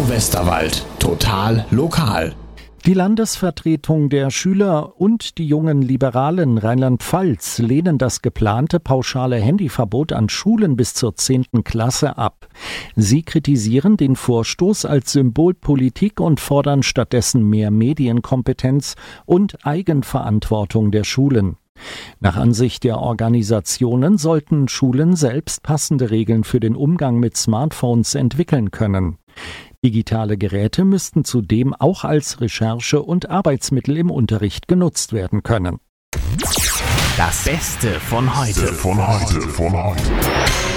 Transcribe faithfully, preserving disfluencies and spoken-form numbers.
Westerwald. Total lokal. Die Landesvertretung der Schüler und die Jungen Liberalen Rheinland-Pfalz lehnen das geplante pauschale Handyverbot an Schulen bis zur zehnten Klasse ab. Sie kritisieren den Vorstoß als Symbolpolitik und fordern stattdessen mehr Medienkompetenz und Eigenverantwortung der Schulen. Nach Ansicht der Organisationen sollten Schulen selbst passende Regeln für den Umgang mit Smartphones entwickeln können. Digitale Geräte müssten zudem auch als Recherche- und Arbeitsmittel im Unterricht genutzt werden können. Das Beste von heute. Von heute, von heute.